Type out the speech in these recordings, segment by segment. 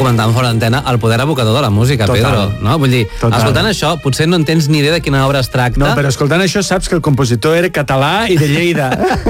comentàvem fora d'antena, el poder evocador de la música, Total. Pedro. No? Vull dir, escoltant això, potser no en tens ni idea de quina obra es tracta. No, però escoltant això saps que el compositor era català i de Lleida.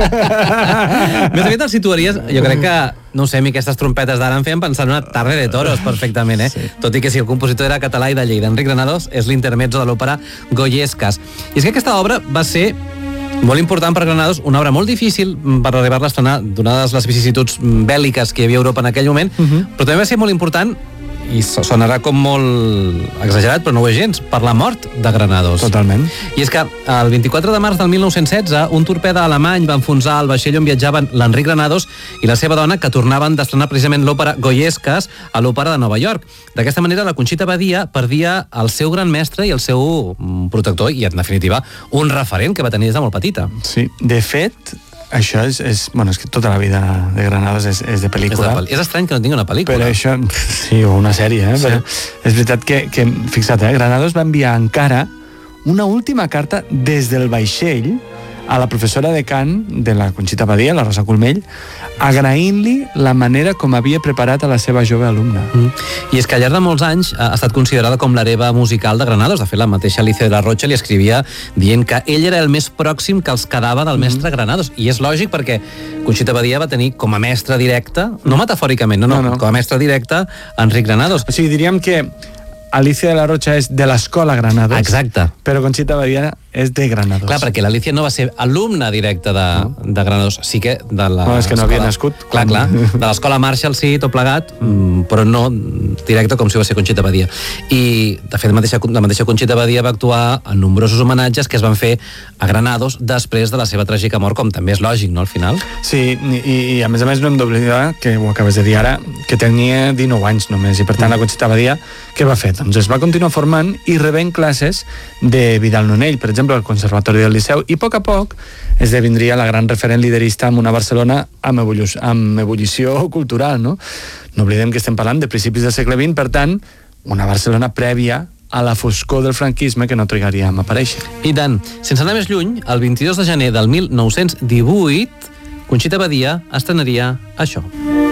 Més aviat el situaries, jo crec que, no ho sé, a mi aquestes trompetes d'ara em feien pensar en una Tarde de Toros perfectament, eh? Sí. Tot i que sí, el compositor era català i de Lleida. Enric Granados és l'intermezzo de l'òpera Goyescas. I és que aquesta obra va ser molt important per Granados, una obra molt difícil per arribar-la a estrenar, donades les vicissituds bèl·liques que hi havia a Europa en aquell moment, però també va ser molt important, i sonarà com molt exagerat, però no ho és gens, per la mort de Granados. Totalment. I és que el 24 de març del 1916 un torpede alemany va enfonsar el vaixell on viatjaven l'Enric Granados i la seva dona, que tornaven d'estrenar precisament l'òpera Goyescas a l'Òpera de Nova York. D'aquesta manera, la Conxita Badia perdia el seu gran mestre i el seu protector i, en definitiva, un referent que va tenir des de molt petita. Sí, de fet, això és que tota la vida de Granados és de pel·lícula. És estrany que no tingui una pel·lícula. Però això, sí, o una sèrie, Sí. però és veritat que fixa't, Granados va enviar encara una última carta des del vaixell a la professora de cant de la Conxita Badia, la Rosa Colmell, agraint-li la manera com havia preparat a la seva jove alumna. I és que al llarg de molts anys ha estat considerada com l'hereva musical de Granados. De fet, la mateixa Alicia de la Rocha li escrivia dient que ell era el més pròxim que els quedava del mestre Granados. I és lògic perquè Conxita Badia va tenir com a mestre directe, no metafòricament, no. Com a mestre directe, Enric Granados. O sigui, diríem que Alicia de la Rocha és de l'escola Granados. Exacte. Però Conxita Badia és de Granados. Clar, perquè l'Alicia no va ser alumna directa de Granados, sí que de la... No, és que no havia nascut. Clar, de l'escola Marshall sí, tot plegat, però no directe com si va ser Conxita Badia. I, de fet, la mateixa Conxita Badia va actuar en nombrosos homenatges que es van fer a Granados després de la seva tràgica mort, com també és lògic, no, al final? Sí, i a més no hem d'oblidar, que ho acabes de dir ara, que tenia 19 anys només, i per tant la Conxita Badia, què va fer? Doncs es va continuar formant i rebent classes de Vidal Nonell, per exemple, al Conservatori del Liceu, i a poc esdevindria la gran referent liderista en una Barcelona amb ebullició cultural, no? No oblidem que estem parlant de principis del segle XX, per tant, una Barcelona prèvia a la foscor del franquisme que no trigaríem a aparèixer. I tant. Sense anar més lluny, el 22 de gener del 1918, Conxita Badia estrenaria això.